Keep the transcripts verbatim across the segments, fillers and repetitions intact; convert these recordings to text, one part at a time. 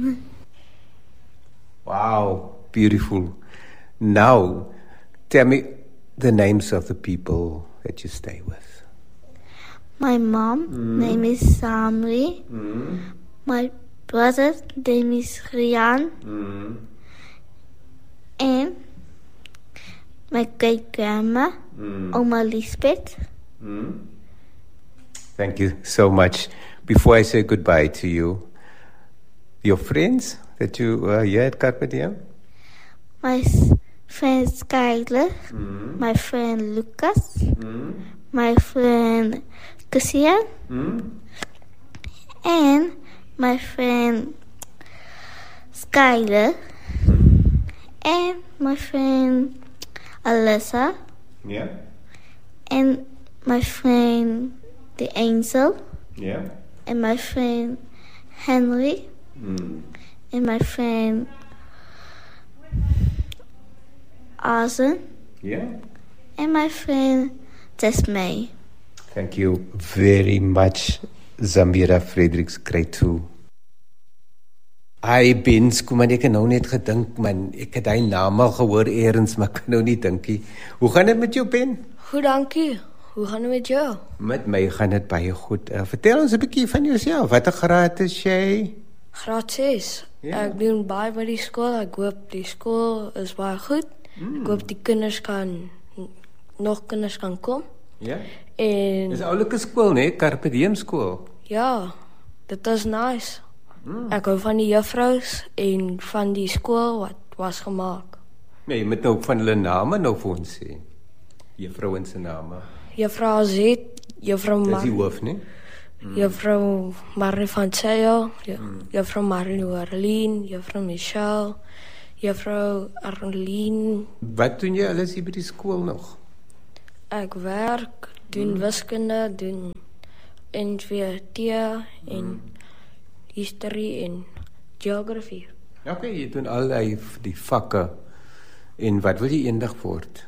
Wow, beautiful. Now, tell me the names of the people that you stay with. My mom mm. name is Samri. Mm. My brother name is Rian. Mm. And my great grandma, mm. Oma Lisbeth. Mm. Thank you so much. Before I say goodbye to you, your friends that you uh, here at Carpe Diem? My friend Skyler, mm. my friend Lucas, mm. my friend Christian, mm. and my friend Skyler, and my friend Alyssa, yeah, and my friend the Angel, yeah, and my friend Henry, mm. and my friend Arzen, yeah, and my friend Desmay. Thank you very much, Zamira Fredericks Kretu. Hy Bens, kom maar ek het nou net gedink man, ek het hy naam al gehoor eers, maar ek kan nou nie dinkie. Hoe gaan dit met jou, Ben? Goed, dankie. Hoe gaan dit met jou? Met my gaan dit baie goed. Uh, vertel ons 'n bietjie van jouself. Watter graad is jy? Graad ses. Ja. Ek doen baie by die skool. Ek hoop die skool is baie goed. Mm. Ek hoop die kinders kan nog kinders kan kom. Ja. En dis 'n oulike skool, né? Carpe Diem skool. Ja. Dit is nice. Mm. Ek hou van die juffrous en van die skool wat was gemaak. Nee, jy moet nou ook van hulle name nou vir ons sê. Juffrouens se name. Juffrou Zet, Juffrou Mar. Dis die hoof, né? Mm. Juffrou Marie van Sail, mm. Juffrou Marie Orlin, Juffrou Michelle, Juffrou Arlene. Wat doen jy alles hier by die skool nog? Ek werk, doen mm. wiskunde, doen N V T en mm. history en geography. Oké, jy doen al die, die vakke. En wat wil jy eendag word?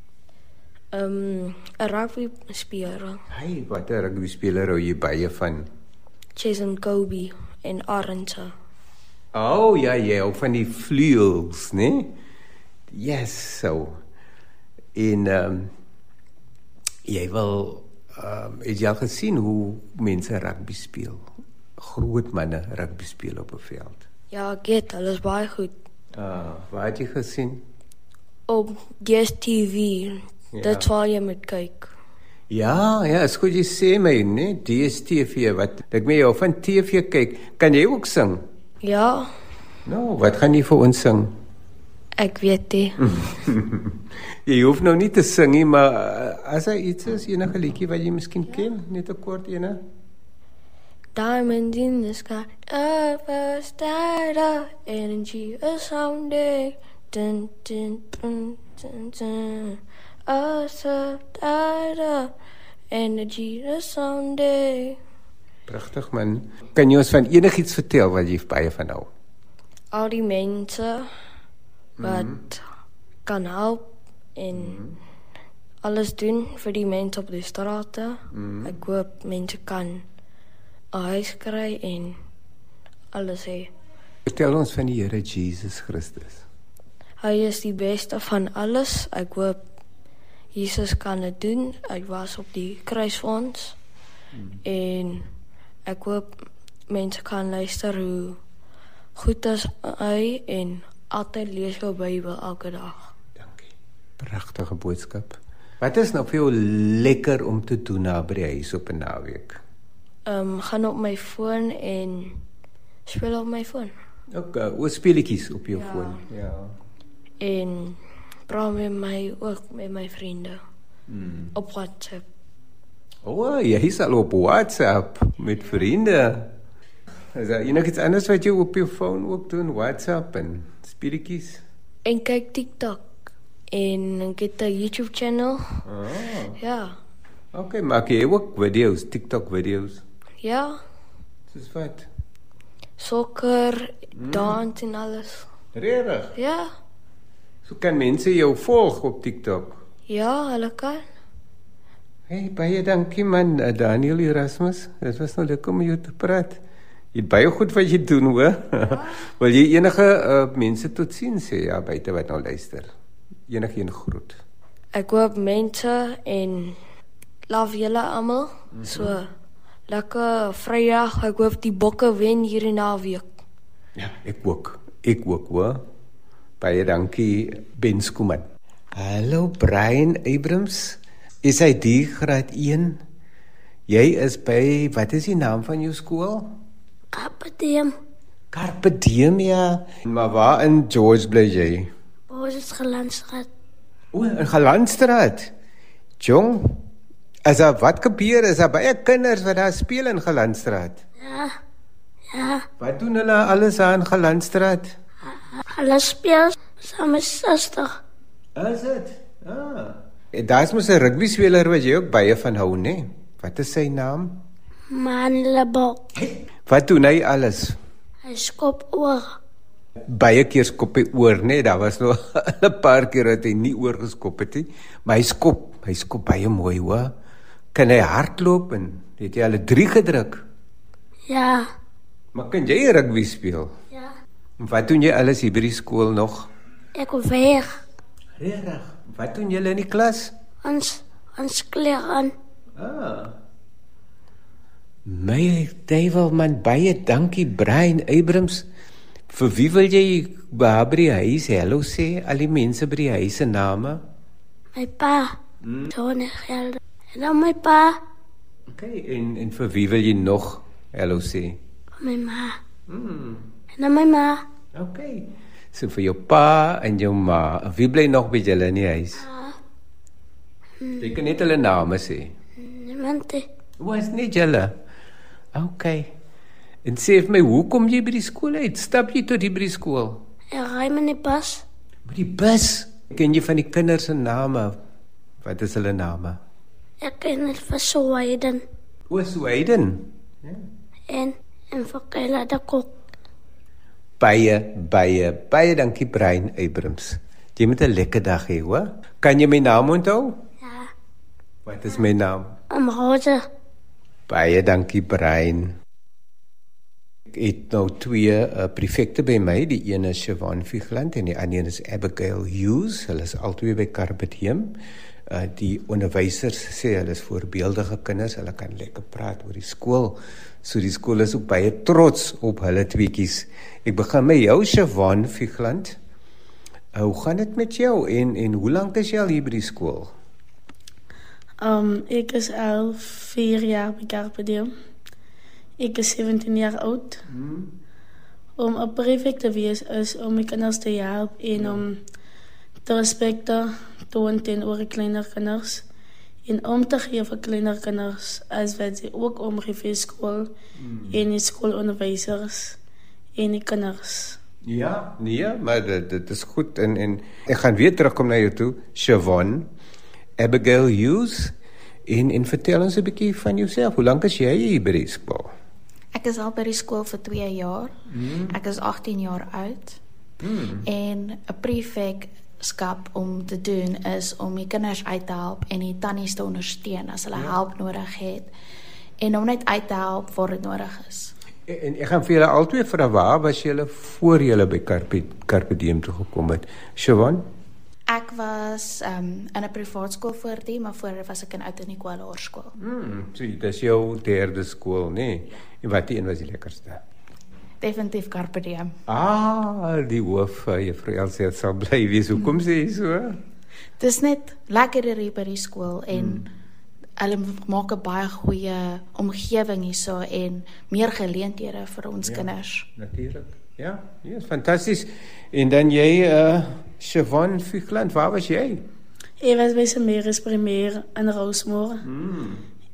Um, 'n rugby speler. Hey, wat 'n rugby speler hou jy baie van? Jason Kobe en Arendse. Oh, ja, jy hou van die vleuels, né? Yes, so. En um, jy wil um, het jy al gesien hoe mense rugby speel? Groot manne rugby speel op 'n veld. Ja, ek het, hulle is baie goed. Ah, waar het jy gesien? Op D S T V. Ja. Dit waar jy moet kyk. Ja, ja, is goed jy sê my, né? D S T V, wat ek met jou van T V kyk. Kan jy ook sing? Ja. Nou, wat gaan jy vir ons sing? Ek weet nie. Jy hoef nou nie te sing nie, maar as daar iets is, enige liedjie wat jy miskien ken, net 'n kort ene. Diamonds in the sky, ever started, energy a someday, dun dun dun dun dun, a started, energy a someday. Pragtig man. Kan jy ons van enigiets vertel wat jy baie van hou? Al die mense wat mm. kan help en mm. alles doen vir die mense op die strate. Mm. Ek hoop mense kan 'n huis kry en alles hê. Vertel ons van die Here Jesus Christus. Hy is die beste van alles. Ek hoop Jesus kan dit doen. Hy was op die kruis vir ons. Mm. En ek hoop mense kan luister hoe goed is hy en altyd lees jou Bybel elke dag. Dankie. Pragtige boodskap. Wat is nou vir jou lekker om te doen na by die huis op 'n naweek? Um, gaan op my foon en speel op my foon. Okay, oor speletjies op jou ja. foon. Ja. En praat met my ook met my vriende. Mm. Op WhatsApp. Oh, jy is al op WhatsApp met vriende. Is daar enigiets anders wat jy op jou foon ook doen? WhatsApp en speletjies? En kyk TikTok en ek het 'n YouTube channel. Oh. Ja. Okay, maak jy ook video's, TikTok video's? Ja. Soos wat? Sokker, mm. dans en alles. Regtig? Ja. So kan mense jou volg op TikTok? Ja, hulle kan. Hey, baie dankie man, Daniel Erasmus. Dit was nou lekker om jou te praat. Jy het baie goed wat jy doen, hoor. Ja. Wil jy enige uh, mense tot sien sê, ja, buite wat nou luister? Enige een groet. Ek hoop mense en love julle almal. Mm-hmm. So lekker Vrydag. Ek hoop die bokke wen hierdie naweek. Ja, ek ook. Ek ook, hoor. Baie dankie, Ben Skuman. Hallo, Brian Abrams. Is hy die graad een? Jy is by, wat is die naam van jou skool? Carpe Diem. Carpe Diem, ja. Maar waar in George bly jy? Ons is Galandstraat. O, in Galandstraat. Jong, is daar wat gebeur? Is daar baie kinders wat daar speel in Galandstraat? Ja, ja. Wat doen hulle alles daar in Galandstraat? Hulle speel saam met suster. Is dit? Ah. Daar is mos 'n rugbyspeler wat jy ook baie van hou, né? Wat is sy naam? Manlebok. Hey, wat doen hy alles? Hy skop oor. Baie keer skop hy oor, né? Daar was nog 'n paar keer dat hy nie oor geskop het nie, maar hy skop, hy skop baie mooi, hoor. Kan hy hardloop en het jy al drie gedruk? Ja. Maar kan jy rugby speel? Ja. Wat doen jy alles hier by die skool nog? Ek weg. Regtig? Wat doen julle in die klas? Ons ons kleer aan. Ah. My duivel man, baie dankie Brian Abrams. Vir wie wil jy by die huis hallo sê? Al die mense by die huis se name? My pa. Hmm. Tony Geld. En dan my pa. Okay, en en vir wie wil jy nog hallo sê? My ma. Hmm. En dan my ma. Okay. So vir jou pa en jou ma. Wie bly nog by julle in die huis? Ja. Hmm. Jy kan net hulle name sê. Niemand. Was nie julle? Okay. En sê vir my, hoe kom jy by die skool uit? Stap jy tot hier by die skool? Ek ry met die bus. Met die bus? Ken jy van die kinders se name? Wat is hulle name? Ek ken net vir Sweden. O, Sweden? Ja. En, en vir Kayla de Kok. Baie, baie, baie dankie Brian Abrams. Jy moet 'n lekker dag hê, hoor? Kan jy my naam onthou? Ja. Wat is my naam? Amrose. Baie dankie Brian. Ek het nou twee uh, prefekte by my, die een is Siobhan Vigland en die ander is Abigail Hughes. Hulle is albei by Carpe Diem. Uh, die onderwysers sê hulle is voorbeeldige kinders, hulle kan lekker praat oor die skool. So die skool is ook baie trots op hulle tweeetjies. Ek begin met jou, Siobhan Vigland. Uh, hoe gaan dit met jou en en hoe lank is jy al hier by die skool? Um, ik is al vier jaar bij Carpe Diem. Ik is zeventien jaar oud. Hmm. Om een prefect te wees is om mijn kinders te helpen en ja. om te respecten toon teenoor kleiner kinders. En om te geven kleiner kinders als wat ze ook omgeven school hmm. en die schoolonderwijzers en die kinders. Ja, nee, maar dit, dit is goed. En, en ik ga weer terugkomen naar je toe, Siobhan. Abigail Hughes, en, en vertel ons 'n bietjie van jouself. Hoe lank is jy hier by die skool? Ek is al by die skool vir twee jaar. Mm. Ek is agttien jaar oud. Mm. En 'n prefekskap om te doen is om die kinders uit te help en die tannies te ondersteun as hulle ja. help nodig het. En om net uit te help waar dit nodig is. En, en ek gaan vir julle altyd vra, waar was julle voor julle by Carpe, Carpe Diem toe gekom het? Siobhan? Ek was um, in 'n privaat skool voor die, maar voor was ek in Oud-Nicola Hoërskool. Hmm, so dit is jou derde skool, nee. En wat die een was die lekkerste? Definitief Carpe Diem. Ah, die hoof, juffrou Elsie sal bly wees. Hoekom hmm. sê jy so? Dit is net lekkerder hier by die skool en hmm. hulle maak 'n baie goeie omgewing hierso en meer geleenthede vir ons ja, kinders. Natuurlik. Ja, ja, is fantasties. En dan jy, uh, Siobhan Vigland, waar was jy? Ek was by Samaris Premier in Rosemore. Mm.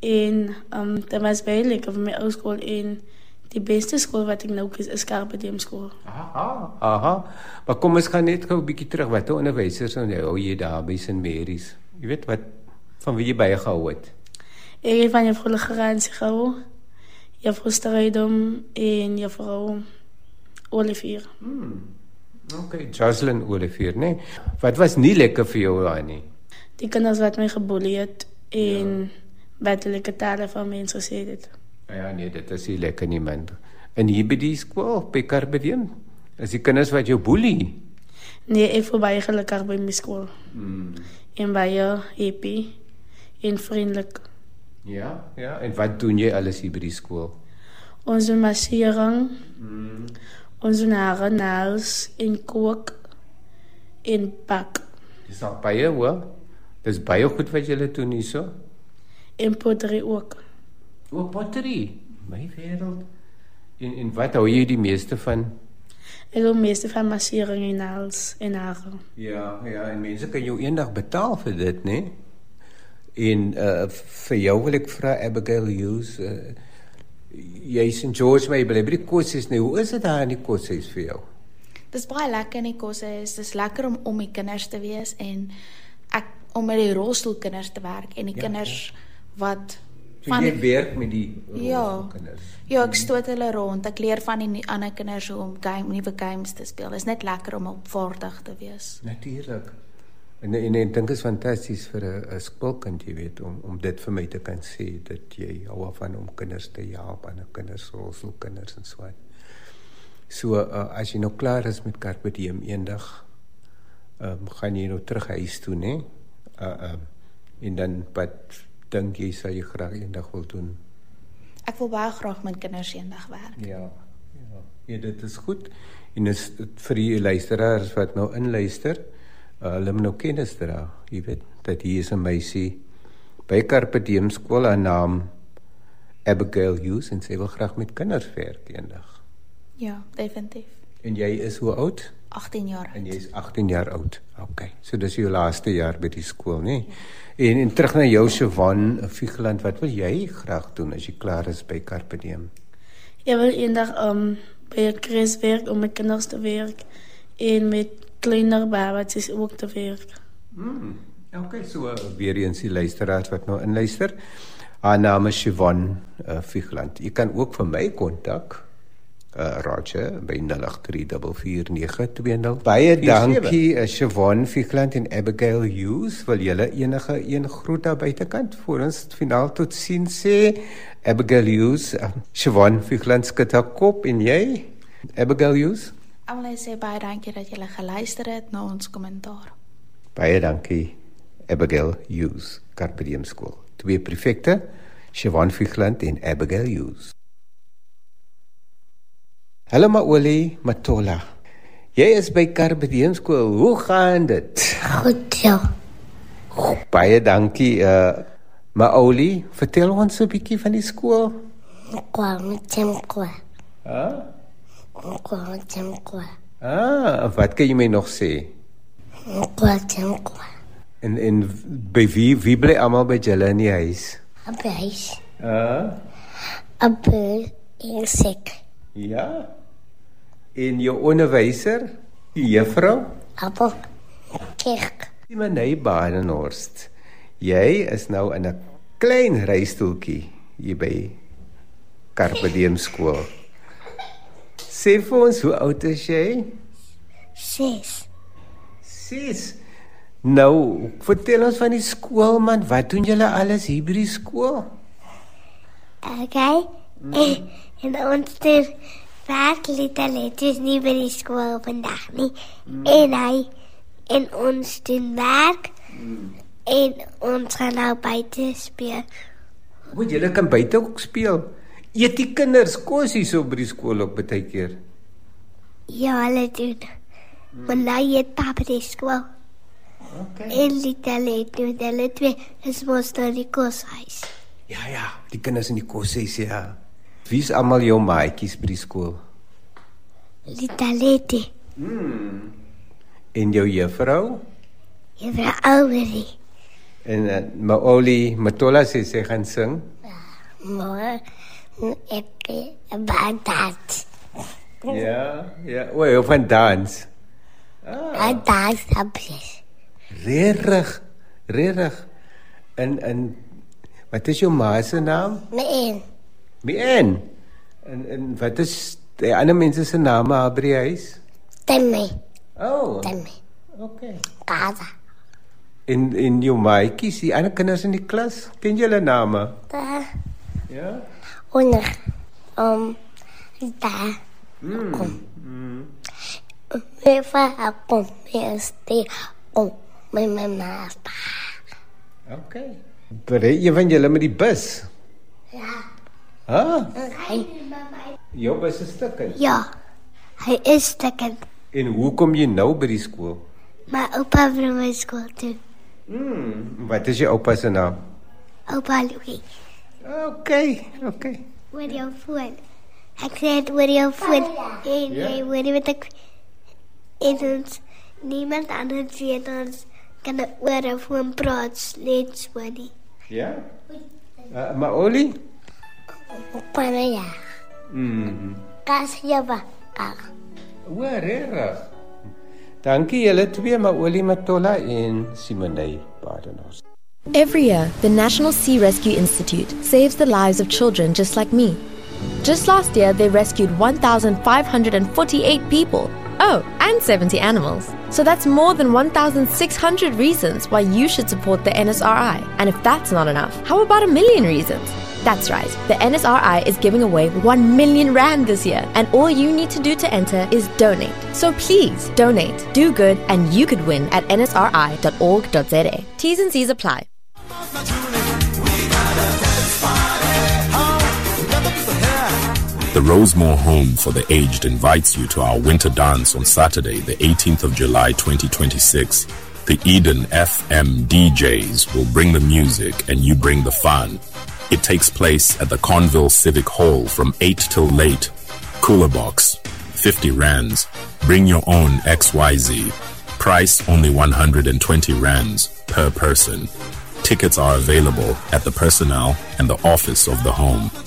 En um, dat was baie lekker vir my ou skool en die beste skool wat ek nou kies is Carpe Diem skool. Aha, aha. Maar kom ons gaan net gou 'n bietjie terug. Wat 'n onderwysers en hou jy daar by Samaris? Jy weet wat van wie jy baie gehou het? Ek het van juffrou Legeransie gehou, juffrou Strydom en juffrou Olivier. Hmm. Oké, okay. Jocelyn Olivier, nee. Wat was nie lekker vir jou daar nie? Die kinders wat my geboelie het en ja. wat lekker tale van mense gesê het. Ja, nee, dit is nie lekker nie, man. En hier by die skool, by Carpe Diem, is die kinders wat jou boelie? Nee, ek voel baie gelukkig by my skool. Mm. En baie happy en vriendelik. Ja, ja. En wat doen jy alles hier by die skool? Ons doen massering, mm. ons doen hare, nails en kook en bak. Dis al baie, hoor? Dis baie goed wat julle doen hier so? En pottery ook. O, pottery? My wereld. En, en wat hou jy die meeste van? Ek hou meeste van massering en nails en hare. Ja, ja, en mense kan jou eendag betaal vir dit, né? En uh, vir jou wil ek vra, Abigail Hughes, uh, jy is in George, maar jy bly by die koshuis, nee, hoe is dit daar in die koshuis vir jou? Dis baie lekker in die koshuis, dis lekker om om die kinders te wees en ek om met die rolstoelkinders te werk en die ja, kinders ja. wat so van jy werk met die ja, kinders. Ja, ek stoot hulle rond. Ek leer van die ander kinders hoe om game, nuwe games te speel. Dit is net lekker om opvaardig te wees. Natuurlik. En en ek dink dit is fantasties vir 'n 'n skoolkind, jy weet, om om dit vir my te kan sê dat jy hou van om kinders te help, ander kinders, rolstoelkinders en so aan. So uh, as jy nou klaar is met Carpe Diem eendag, um, gaan jy nou terug huis toe, né? Uh, um, en dan wat dink jy sal jy graag eendag wil doen? Ek wil baie graag met kinders eendag werk. Ja, ja. Ja, dit is goed. En is vir die luisteraars wat nou inluister, uh, hulle moet nou kennis dra, jy weet, dat hier is 'n meisie by Carpe Diem skool, haar naam Abigail Hughes, en sy wil graag met kinders werk eendag. Ja, definitief. En jy is hoe oud? agttien jaar oud. En jy is agttien jaar oud. Okay. So dis jou laaste jaar by die skool, né? En en terug na jou, Siobhan Vigeland, wat wil jy graag doen as jy klaar is by Carpe Diem? Ek wil eendag um, by 'n kruis werk om met kinders te werk en met kleiner babatjies ook te werk. Hmm. Okay, so uh, weer eens die luisteraars wat nou inluister. Haar naam is Siobhan uh, Vigeland. Jy kan ook vir my kontak. Uh, Roger, by nul agt drie vier vier nege twee nul. Baie dankie, uh, Siobhan Vigeland en Abigail Hughes. Wil julle enige een groet daar buitekant voor ons finaal tot sien sê? Abigail Hughes, uh, Siobhan Vigeland skud haar kop, en jy? Abigail Hughes? Ek wil sê baie dankie dat julle geluister het na ons kommentaar. Baie dankie, Abigail Hughes, Carpe Diem skool. Twee prefekte, Siobhan Vigeland en Abigail Hughes. Hallo Maoli Matola. Jy is by Carpe Diem skool. Hoe gaan dit? Goed zo. Oh, baie dankie. Uh, Maoli, vertel ons 'n bietjie van die skool. Kwa met kwa. Ah? Kwa met kwa. Ah, wat kan jy my nog sê? Kwa kwa. En en by wie wie bly almal by julle in die huis? Op huis. Ah? Op en sek. Ja. En jou onderwyser, die juffrou? Appel. Kerk. Die Manay Badenhorst. Jy is nou in 'n klein reistoeltjie hier by Carpe Diem skool. Sê vir ons, hoe oud is jy? Ses. Ses. Nou, vertel ons van die skool, man. Wat doen julle alles hier by die skool? Okay. Mm. En ons doen werk letterletjies nie by die skool vandag nie. Mm. En hy en ons doen werk mm. en ons gaan nou buite speel. Moet julle kan buite ook speel? Eet die kinders kos hier so by die skool ook baie keer? Ja, hulle doen. Mm. Maar nou eet papa die skool. Okay. En letterlik doen hulle twee is mos nou die koshuis. Ja, ja, die kinders in die koshuis, ja. Wie is allemaal jou maatjies by die skool? Litalete. Hmm. En jou juffrou? Juffrou Aubrey. En uh, Maoli Matola sê sy gaan sing? Maar ek ben dans. Ja, ja. O, jou van dans. Ah. Ek dans sapjes. Rerig, rerig. En, en, wat is jou ma se naam? Mien. Mien. En, en wat is die ander mense se name by die huis? Timmy. Oh. Timmy. Okay. Kaza. En, en jou maatjies, die ander kinders in die klas, ken jy hulle name? Da. Ja? Onder. Um, Da. Mm. Mm. Me fa kom eerste om my mamma. Okay. Berei jy van julle met die bus? Ja. Ah? Hy, Jou bus is stukkend. ja, hy is stukkend. En hoe kom jy nou by die skool? My oupa bring my skool toe. Mm. Wat is jou oupa se naam? Oupa Louis. Okay, okay. Oor jou foon. Ek sê het oor jou foon. En Ja. jy hoor wat ek... En ons... Niemand anders weet ons... Kan oor jou foon praat. Net so nie. Ja? Uh, maar Oli? Opa na ja. Mm. Kas jy wakker. Oor, regtig. Dankie julle twee, maar Oli Matola en Simonei Badenhorst. Every year, the National Sea Rescue Institute saves the lives of children just like me. Just last year, they rescued one thousand five hundred forty-eight people. Oh, and seventy animals. So that's more than one thousand six hundred reasons why you should support the N S R I. And if that's not enough, how about a million reasons? That's right, the N S R I is giving away one million rand this year, and all you need to do to enter is donate. So please, donate, do good, and you could win at n s r i dot org dot z a. T's and C's apply. The Rosemore Home for the Aged invites you to our winter dance on Saturday, the eighteenth of July twenty twenty-six. The Eden F M D Js will bring the music and you bring the fun. It takes place at the Conville Civic Hall from eight till late. Cooler box, fifty rands. Bring your own X Y Z. Price only one hundred twenty rands per person. Tickets are available at the personnel and the office of the home.